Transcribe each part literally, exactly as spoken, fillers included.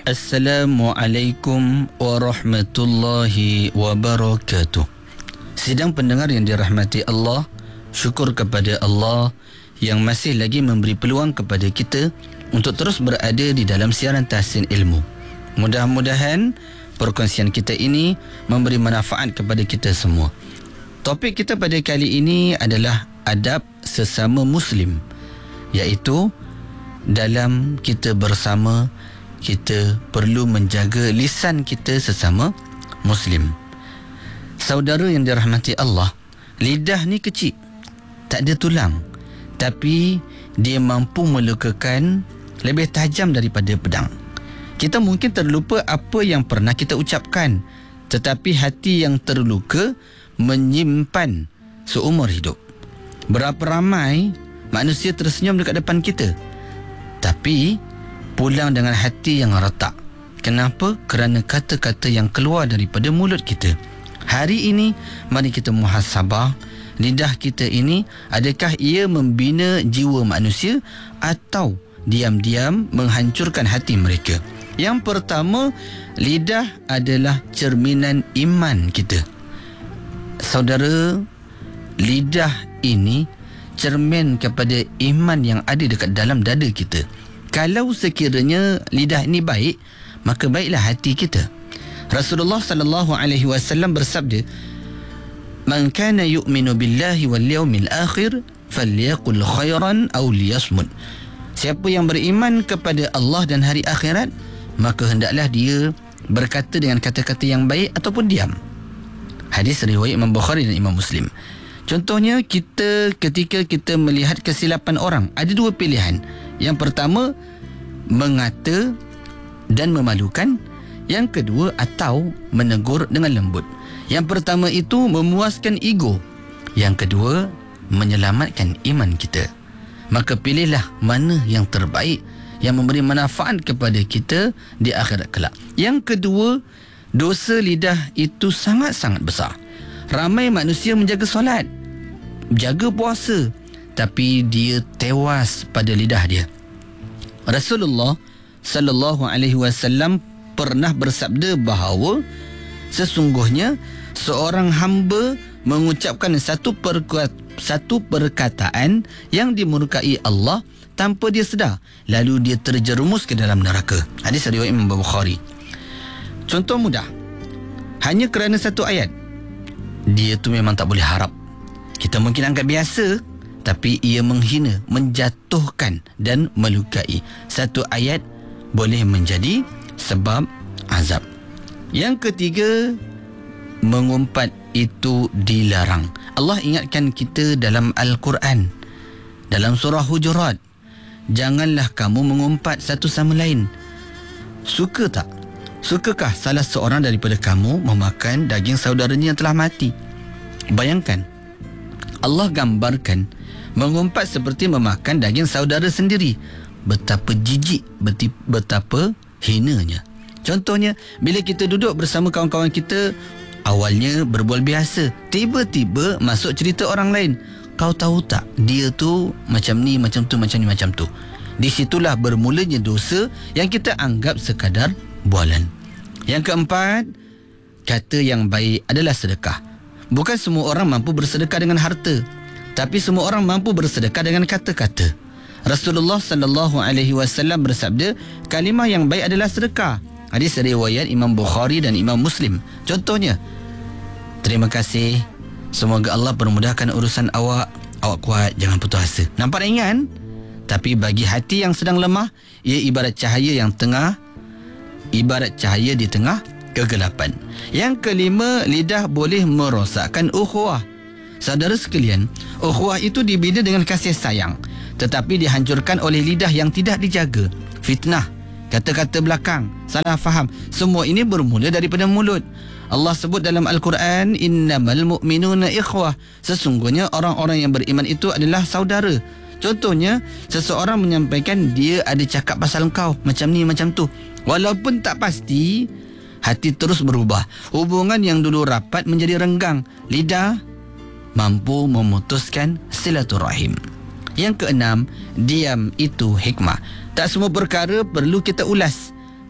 Assalamualaikum warahmatullahi wabarakatuh. Sidang pendengar yang dirahmati Allah, syukur kepada Allah yang masih lagi memberi peluang kepada kita untuk terus berada di dalam siaran tahsin ilmu. Mudah-mudahan perkongsian kita ini memberi manfaat kepada kita semua. Topik kita pada kali ini adalah adab sesama Muslim, iaitu dalam kita bersama, kita perlu menjaga lisan kita sesama Muslim. Saudara yang dirahmati Allah, lidah ni kecil, tak ada tulang, tapi dia mampu melukakan lebih tajam daripada pedang. Kita mungkin terlupa apa yang pernah kita ucapkan, tetapi hati yang terluka menyimpan seumur hidup. Berapa ramai manusia tersenyum dekat depan kita, tapi pulang dengan hati yang retak. Kenapa? Kerana kata-kata yang keluar daripada mulut kita. Hari ini, mari kita muhasabah. Lidah kita ini, adakah ia membina jiwa manusia atau diam-diam menghancurkan hati mereka? Yang pertama, lidah adalah cerminan iman kita. Saudara, lidah ini cermin kepada iman yang ada dekat dalam dada kita. Kalau sekiranya lidah ini baik, maka baiklah hati kita. Rasulullah sallallahu alaihi wasallam bersabda, "Man kana yu'minu billahi wal yawmil akhir falyaqul khairan aw liyasmut." Siapa yang beriman kepada Allah dan hari akhirat, maka hendaklah dia berkata dengan kata-kata yang baik ataupun diam. Hadis riwayat Imam Bukhari dan Imam Muslim. Contohnya, kita ketika kita melihat kesilapan orang, ada dua pilihan. Yang pertama, mengata dan memalukan. Yang kedua, atau menegur dengan lembut. Yang pertama itu memuaskan ego. Yang kedua, menyelamatkan iman kita. Maka pilihlah mana yang terbaik, yang memberi manfaat kepada kita di akhirat kelak. Yang kedua, dosa lidah itu sangat-sangat besar. Ramai manusia menjaga solat, jaga puasa, tapi dia tewas pada lidah dia. Rasulullah sallallahu alaihi wasallam pernah bersabda bahawa sesungguhnya seorang hamba mengucapkan satu perkataan, satu perkataan yang dimurkai Allah tanpa dia sedar, lalu dia terjerumus ke dalam neraka. Hadis riwayat Imam Bukhari. Contoh mudah, hanya kerana satu ayat, dia tu memang tak boleh harap. Kita mungkin anggap biasa, tapi ia menghina, menjatuhkan dan melukai. Satu ayat boleh menjadi sebab azab. Yang ketiga, mengumpat itu dilarang. Allah ingatkan kita dalam Al-Quran, dalam surah Hujurat, janganlah kamu mengumpat satu sama lain. Suka tak? Sukakah salah seorang daripada kamu memakan daging saudaranya yang telah mati? Bayangkan, Allah gambarkan mengumpat seperti memakan daging saudara sendiri. Betapa jijik, betapa hinanya. Contohnya, bila kita duduk bersama kawan-kawan kita, awalnya berbual biasa, tiba-tiba masuk cerita orang lain. Kau tahu tak, dia tu macam ni, macam tu, macam ni, macam tu. Di situlah bermulanya dosa yang kita anggap sekadar bualan. Yang keempat, kata yang baik adalah sedekah. Bukan semua orang mampu bersedekah dengan harta, tapi semua orang mampu bersedekah dengan kata-kata. Rasulullah sallallahu alaihi wasallam bersabda, kalimah yang baik adalah sedekah. Hadis riwayat Imam Bukhari dan Imam Muslim. Contohnya, terima kasih, semoga Allah permudahkan urusan awak, awak kuat, jangan putus asa. Nampak ringan, tapi bagi hati yang sedang lemah, ia ibarat cahaya yang tengah, ibarat cahaya di tengah kegelapan. Yang kelima, lidah boleh merosakkan ukhuwah. Saudara sekalian, ukhuwah itu dibina dengan kasih sayang, tetapi dihancurkan oleh lidah yang tidak dijaga. Fitnah, kata-kata belakang, salah faham, semua ini bermula daripada mulut. Allah sebut dalam Al-Quran, innamal mu'minuna ikhwah. Sesungguhnya orang-orang yang beriman itu adalah saudara. Contohnya, seseorang menyampaikan dia ada cakap pasal engkau, macam ni, macam tu. Walaupun tak pasti, hati terus berubah. Hubungan yang dulu rapat menjadi renggang. Lidah mampu memutuskan silaturahim. Yang keenam, diam itu hikmah. Tak semua perkara perlu kita ulas,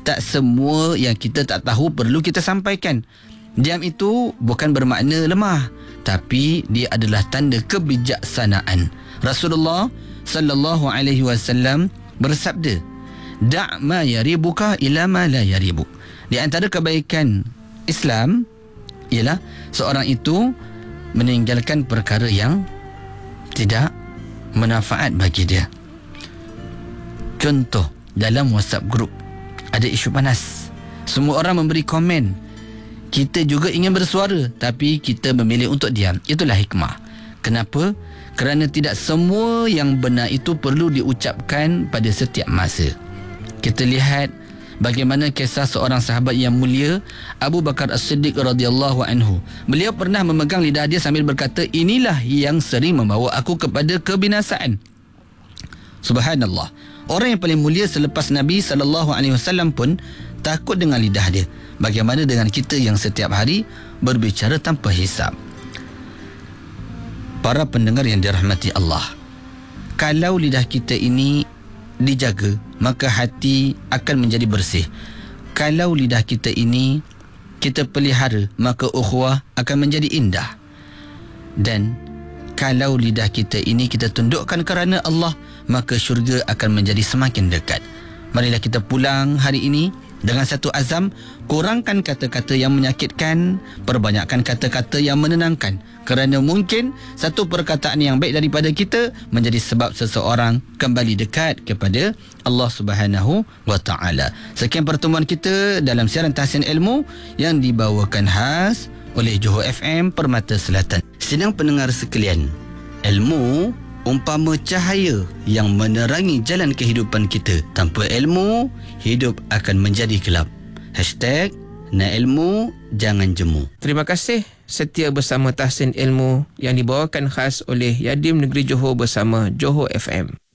Tak semua yang kita tak tahu perlu kita sampaikan. Diam itu bukan bermakna lemah, tapi dia adalah tanda kebijaksanaan. Rasulullah sallallahu alaihi wasallam bersabda, "Da' ma yaribuka ila ma la yaribu." Di antara kebaikan Islam ialah seorang itu meninggalkan perkara yang tidak manfaat bagi dia. Contoh, dalam WhatsApp group ada isu panas, semua orang memberi komen, kita juga ingin bersuara tapi kita memilih untuk diam. Itulah hikmah. Kenapa? Kerana tidak semua yang benar itu perlu diucapkan pada setiap masa. Kita lihat bagaimana kisah seorang sahabat yang mulia, Abu Bakar As-Siddiq radhiyallahu anhu. Beliau pernah memegang lidah dia sambil berkata, inilah yang sering membawa aku kepada kebinasaan. Subhanallah. Orang yang paling mulia selepas Nabi sallallahu alaihi wasallam pun takut dengan lidah dia. Bagaimana dengan kita yang setiap hari berbicara tanpa hisab? Para pendengar yang dirahmati Allah, kalau lidah kita ini dijaga, maka hati akan menjadi bersih. Kalau lidah kita ini kita pelihara, maka ukhuwah akan menjadi indah. Dan kalau lidah kita ini kita tundukkan kerana Allah, maka syurga akan menjadi semakin dekat. Marilah kita pulang hari ini dengan satu azam, kurangkan kata-kata yang menyakitkan, perbanyakkan kata-kata yang menenangkan. Kerana mungkin satu perkataan yang baik daripada kita menjadi sebab seseorang kembali dekat kepada Allah Subhanahu wa taala. Sekian pertemuan kita dalam siaran Tahsin Ilmu yang dibawakan khas oleh Johor F M Permata Selatan. Sedang pendengar sekalian, ilmu umpama cahaya yang menerangi jalan kehidupan kita. Tanpa ilmu, hidup akan menjadi gelap. Hashtag nak ilmu, jangan jemu. Terima kasih setia bersama Tahsin Ilmu yang dibawakan khas oleh Yadim Negeri Johor bersama Johor F M.